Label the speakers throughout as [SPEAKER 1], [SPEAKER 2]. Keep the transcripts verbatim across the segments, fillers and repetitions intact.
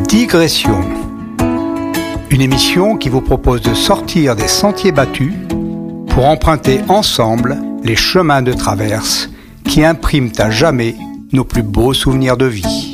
[SPEAKER 1] Digression, une émission qui vous propose de sortir des sentiers battus pour emprunter ensemble les chemins de traverse qui impriment à jamais nos plus beaux souvenirs de vie.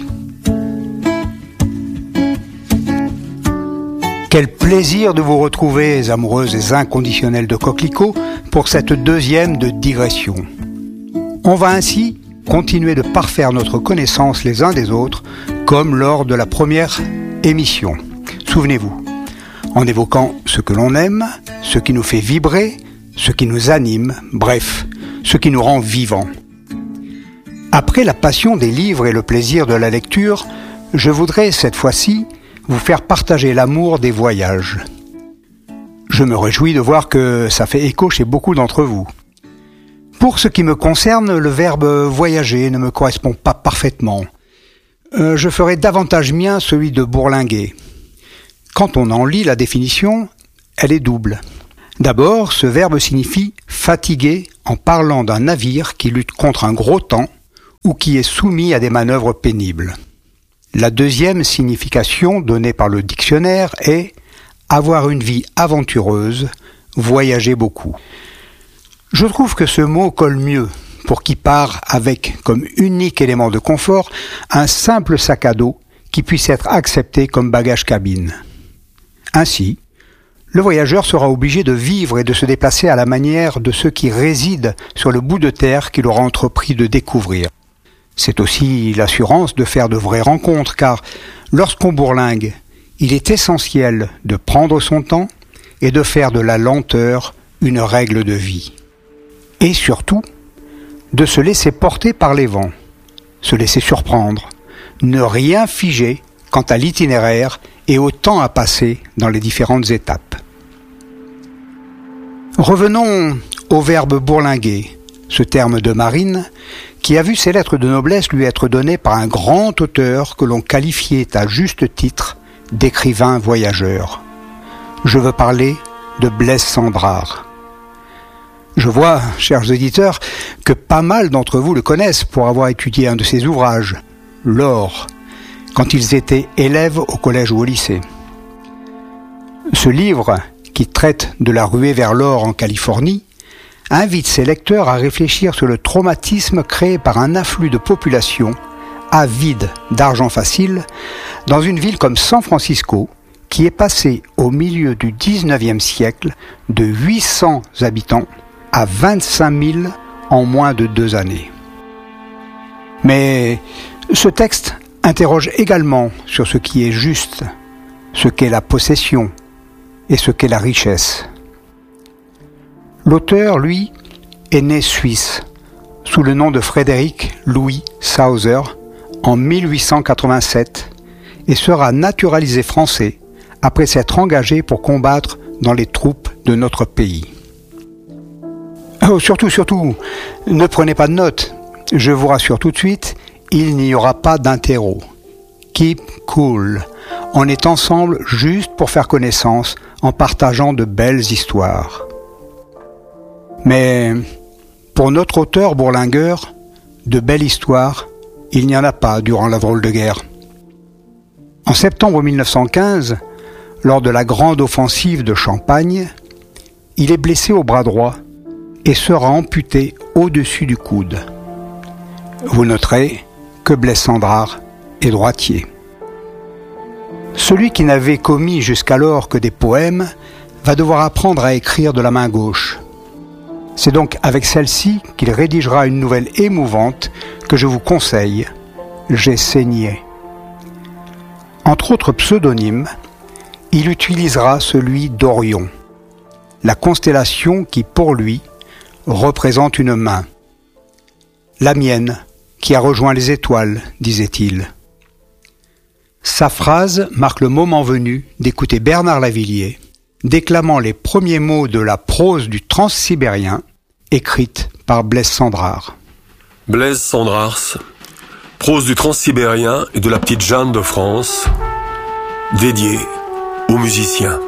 [SPEAKER 1] Quel plaisir de vous retrouver, amoureuses et inconditionnelles de coquelicots, pour cette deuxième de Digression. On va ainsi continuer de parfaire notre connaissance les uns des autres, comme lors de la première émission. Souvenez-vous, en évoquant ce que l'on aime, ce qui nous fait vibrer, ce qui nous anime, bref, ce qui nous rend vivants. Après la passion des livres et le plaisir de la lecture, je voudrais cette fois-ci vous faire partager l'amour des voyages. Je me réjouis de voir que ça fait écho chez beaucoup d'entre vous. Pour ce qui me concerne, le verbe voyager ne me correspond pas parfaitement. Euh, je ferai davantage mien celui de bourlinguer. Quand on en lit la définition, elle est double. D'abord, ce verbe signifie fatiguer en parlant d'un navire qui lutte contre un gros temps ou qui est soumis à des manœuvres pénibles. La deuxième signification donnée par le dictionnaire est avoir une vie aventureuse, voyager beaucoup. Je trouve que ce mot colle mieux pour qui part avec comme unique élément de confort un simple sac à dos qui puisse être accepté comme bagage cabine. Ainsi, le voyageur sera obligé de vivre et de se déplacer à la manière de ceux qui résident sur le bout de terre qu'il aura entrepris de découvrir. C'est aussi l'assurance de faire de vraies rencontres, car lorsqu'on bourlingue, il est essentiel de prendre son temps et de faire de la lenteur une règle de vie. Et surtout, de se laisser porter par les vents, se laisser surprendre, ne rien figer quant à l'itinéraire et au temps à passer dans les différentes étapes. Revenons au verbe bourlinguer, ce terme de marine qui a vu ses lettres de noblesse lui être données par un grand auteur que l'on qualifiait à juste titre d'écrivain voyageur. Je veux parler de Blaise Cendrars. Je vois, chers auditeurs, que pas mal d'entre vous le connaissent pour avoir étudié un de ses ouvrages, L'Or, quand ils étaient élèves au collège ou au lycée. Ce livre, qui traite de la ruée vers l'or en Californie, invite ses lecteurs à réfléchir sur le traumatisme créé par un afflux de population avide d'argent facile dans une ville comme San Francisco, qui est passée au milieu du dix-neuvième siècle de huit cents habitants à vingt-cinq mille en moins de deux années. Mais ce texte interroge également sur ce qui est juste, ce qu'est la possession et ce qu'est la richesse. L'auteur, lui, est né suisse, sous le nom de Frédéric Louis Sauser, en mille huit cent quatre-vingt-sept, et sera naturalisé français après s'être engagé pour combattre dans les troupes de notre pays. Oh, surtout, surtout, ne prenez pas de notes. Je vous rassure tout de suite, il n'y aura pas d'interro. Keep cool. On est ensemble juste pour faire connaissance en partageant de belles histoires. Mais pour notre auteur bourlingueur, de belles histoires, il n'y en a pas durant la drôle de guerre. En septembre mille neuf cent quinze, lors de la grande offensive de Champagne, il est blessé au bras droit et sera amputé au-dessus du coude. Vous noterez que Blaise Cendrars est droitier. Celui qui n'avait commis jusqu'alors que des poèmes va devoir apprendre à écrire de la main gauche. C'est donc avec celle-ci qu'il rédigera une nouvelle émouvante que je vous conseille, J'ai saigné. Entre autres pseudonymes, il utilisera celui d'Orion, la constellation qui, pour lui, représente une main. La mienne, qui a rejoint les étoiles, disait-il. Sa phrase marque le moment venu d'écouter Bernard Lavilliers, déclamant les premiers mots de la prose du transsibérien, écrite par Blaise Cendrars.
[SPEAKER 2] Blaise Cendrars, prose du transsibérien et de la petite Jeanne de France, dédiée aux musiciens.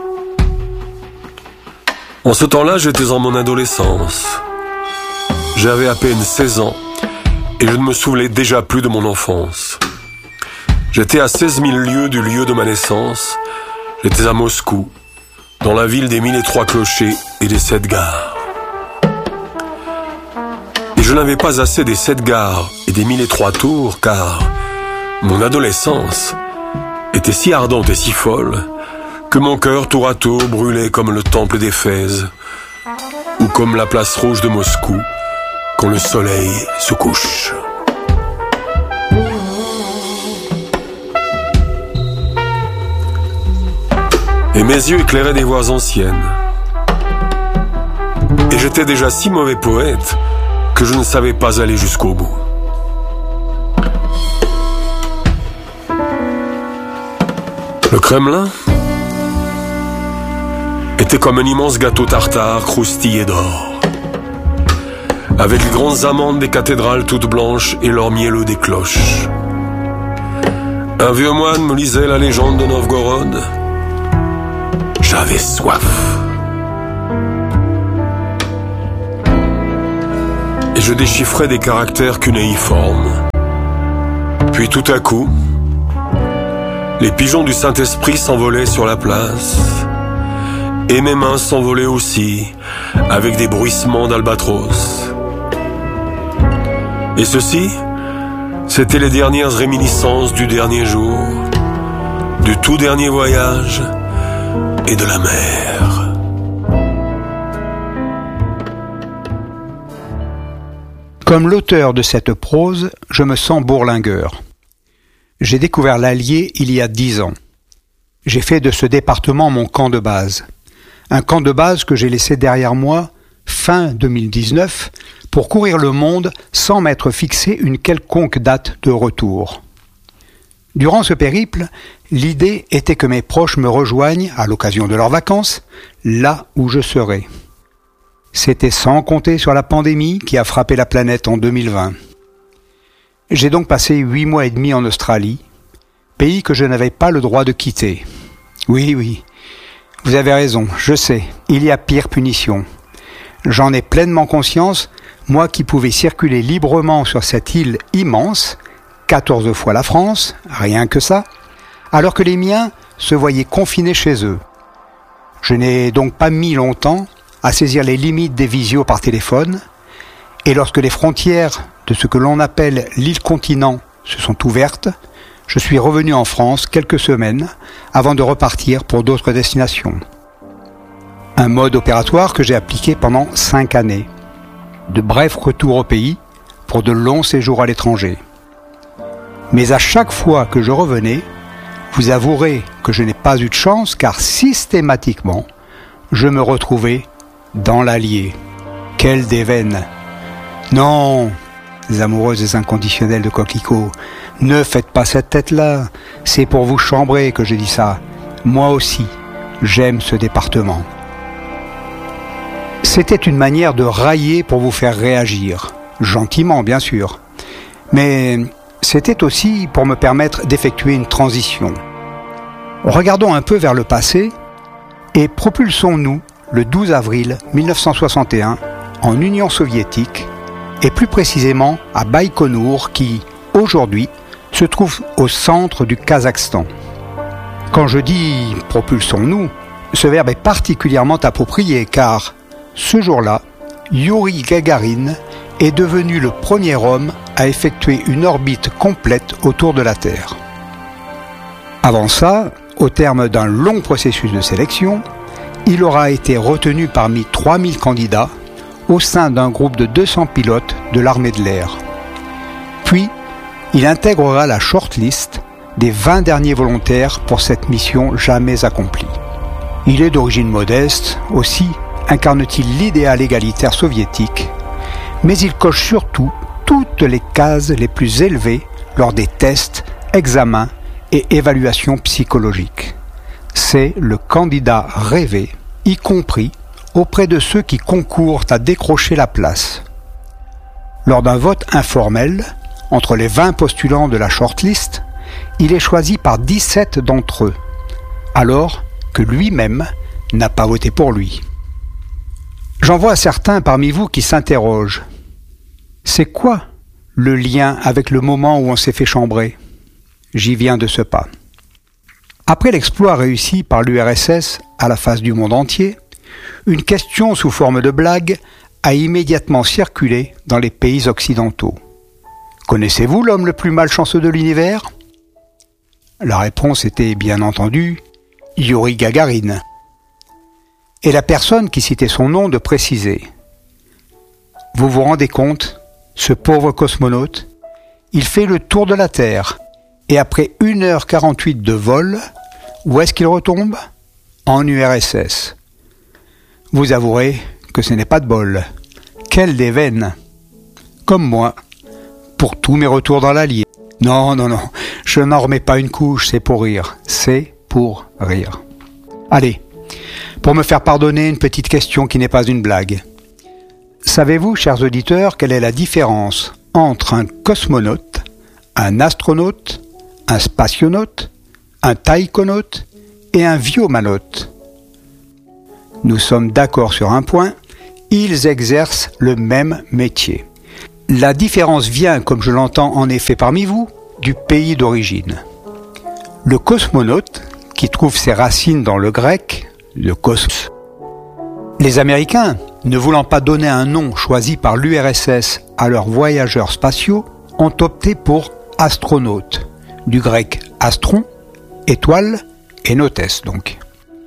[SPEAKER 2] En ce temps-là, j'étais en mon adolescence. J'avais à peine seize ans et je ne me souvenais déjà plus de mon enfance. J'étais à seize mille lieues du lieu de ma naissance. J'étais à Moscou, dans la ville des mille et trois clochers et des sept gares. Et je n'avais pas assez des sept gares et des mille et trois tours, car mon adolescence était si ardente et si folle que mon cœur tour à tour brûlait comme le temple d'Éphèse ou comme la place rouge de Moscou quand le soleil se couche. Et mes yeux éclairaient des voix anciennes. Et j'étais déjà si mauvais poète que je ne savais pas aller jusqu'au bout. Le Kremlin était comme un immense gâteau tartare croustillé d'or, avec les grandes amandes des cathédrales toutes blanches et l'or mielleux des cloches. Un vieux moine me lisait la légende de Novgorod. J'avais soif. Et je déchiffrais des caractères cunéiformes. Puis tout à coup, les pigeons du Saint-Esprit s'envolaient sur la place, et mes mains s'envolaient aussi, avec des bruissements d'albatros. Et ceci, c'était les dernières réminiscences du dernier jour, du tout dernier voyage, et de la mer.
[SPEAKER 1] Comme l'auteur de cette prose, je me sens bourlingueur. J'ai découvert l'Allier il y a dix ans. J'ai fait de ce département mon camp de base. Un camp de base que j'ai laissé derrière moi fin deux mille dix-neuf pour courir le monde sans m'être fixé une quelconque date de retour. Durant ce périple, l'idée était que mes proches me rejoignent, à l'occasion de leurs vacances, là où je serais. C'était sans compter sur la pandémie qui a frappé la planète en deux mille vingt. J'ai donc passé huit mois et demi en Australie, pays que je n'avais pas le droit de quitter. Oui, oui, vous avez raison, je sais, il y a pire punition. J'en ai pleinement conscience, moi qui pouvais circuler librement sur cette île immense, quatorze fois la France, rien que ça, alors que les miens se voyaient confinés chez eux. Je n'ai donc pas mis longtemps à saisir les limites des visios par téléphone, et lorsque les frontières de ce que l'on appelle l'île-continent se sont ouvertes, je suis revenu en France quelques semaines avant de repartir pour d'autres destinations. Un mode opératoire que j'ai appliqué pendant cinq années. De brefs retours au pays pour de longs séjours à l'étranger. Mais à chaque fois que je revenais, vous avouerez que je n'ai pas eu de chance car systématiquement, je me retrouvais dans l'Allier. Quelle déveine! Non, les amoureuses et inconditionnelles de Coquelicot, ne faites pas cette tête-là. C'est pour vous chambrer que je dis ça. Moi aussi, j'aime ce département. C'était une manière de railler pour vous faire réagir. Gentiment, bien sûr. Mais c'était aussi pour me permettre d'effectuer une transition. Regardons un peu vers le passé et propulsons-nous le douze avril mille neuf cent soixante et un en Union soviétique et plus précisément à Baïkonour qui, aujourd'hui, se trouve au centre du Kazakhstan. Quand je dis « propulsons-nous », ce verbe est particulièrement approprié car, ce jour-là, Youri Gagarin est devenu le premier homme à effectuer une orbite complète autour de la Terre. Avant ça, au terme d'un long processus de sélection, il aura été retenu parmi trois mille candidats au sein d'un groupe de deux cents pilotes de l'armée de l'air. Puis, il intégrera la shortlist des vingt derniers volontaires pour cette mission jamais accomplie. Il est d'origine modeste, aussi incarne-t-il l'idéal égalitaire soviétique, mais il coche surtout toutes les cases les plus élevées lors des tests, examens et évaluations psychologiques. C'est le candidat rêvé, y compris auprès de ceux qui concourent à décrocher la place. Lors d'un vote informel, entre les vingt postulants de la shortlist, il est choisi par dix-sept d'entre eux, alors que lui-même n'a pas voté pour lui. J'en vois certains parmi vous qui s'interrogent. C'est quoi le lien avec le moment où on s'est fait chambrer ? j'y viens de ce pas. Après l'exploit réussi par l'U R S S à la face du monde entier, une question sous forme de blague a immédiatement circulé dans les pays occidentaux. Connaissez-vous l'homme le plus malchanceux de l'univers ? La réponse était bien entendu Youri Gagarin. Et la personne qui citait son nom de préciser « Vous vous rendez compte, ce pauvre cosmonaute, il fait le tour de la Terre, et après une heure quarante-huit de vol, où est-ce qu'il retombe ? En U R S S. Vous avouerez que ce n'est pas de bol. Quelle déveine ! Comme moi, pour tous mes retours dans l'Allier. Non, non, non, je n'en remets pas une couche, c'est pour rire. C'est pour rire. Allez, pour me faire pardonner, une petite question qui n'est pas une blague. Savez-vous, chers auditeurs, quelle est la différence entre un cosmonaute, un astronaute, un spationaute, un taïkonaute et un viomanaute ? Nous sommes d'accord sur un point, ils exercent le même métier. La différence vient, comme je l'entends en effet parmi vous, du pays d'origine. Le cosmonaute, qui trouve ses racines dans le grec, le cosmos. Les Américains, ne voulant pas donner un nom choisi par l'U R S S à leurs voyageurs spatiaux, ont opté pour astronaute, du grec astron, étoile, et notes donc.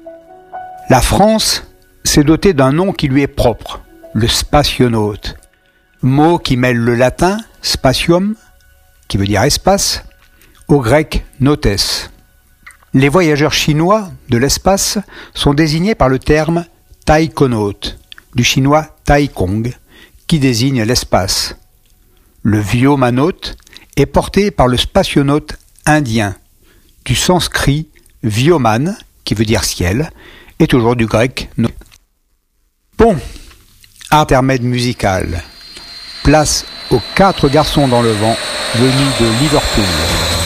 [SPEAKER 1] La France s'est dotée d'un nom qui lui est propre, le spationaute, mot qui mêle le latin spatium, qui veut dire espace, au grec notes. Les voyageurs chinois de l'espace sont désignés par le terme taïkonaute, du chinois taïkong, qui désigne l'espace. Le viomanaute est porté par le spationaute indien, du sanskrit vyoman, qui veut dire ciel, et toujours du grec. Bon, intermède musical. Place aux quatre garçons dans le vent venus de Liverpool.